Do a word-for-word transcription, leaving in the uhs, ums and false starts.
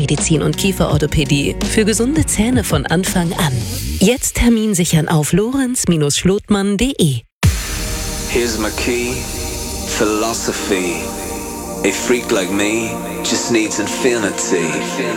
Zahnmedizin und Kieferorthopädie für gesunde Zähne von Anfang an. Jetzt Termin sichern auf lorenz Schlotmann punkt de. Here's my key, philosophy. A freak like me just needs infinity.